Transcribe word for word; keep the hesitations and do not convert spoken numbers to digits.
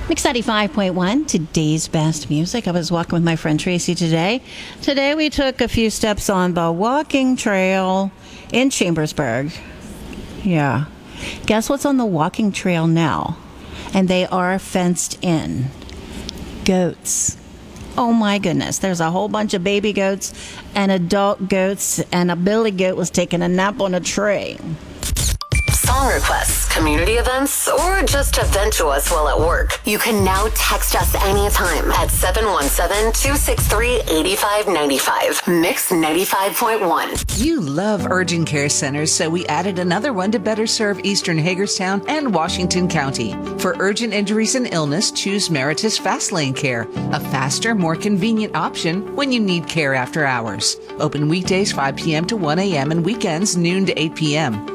Mix ninety-five point one, today's best music. I was walking with my friend Tracy today. Today we took a few steps on the walking trail in Chambersburg. Yeah. Guess what's on the walking trail now? And they are fenced in. Goats. Oh my goodness. There's a whole bunch of baby goats and adult goats, and a billy goat was taking a nap on a tree. Song requests, community events, or just to vent to us while at work. You can now text us anytime at seven one seven, two six three, eight five nine five. Mix ninety-five point one. You love urgent care centers, so we added another one to better serve Eastern Hagerstown and Washington County. For urgent injuries and illness, choose Meritus Fastlane Care, a faster, more convenient option when you need care after hours. Open weekdays five p.m. to one a.m. and weekends noon to eight p.m.